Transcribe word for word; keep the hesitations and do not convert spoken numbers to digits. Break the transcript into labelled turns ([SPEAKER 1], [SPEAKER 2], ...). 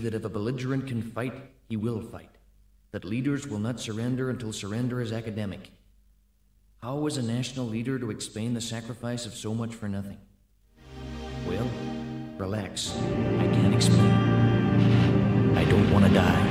[SPEAKER 1] that if a belligerent can fight, he will fight. That leaders will not surrender until surrender is academic. How is a national leader to explain the sacrifice of so much for nothing? Well, relax. I can't explain. I don't want to die.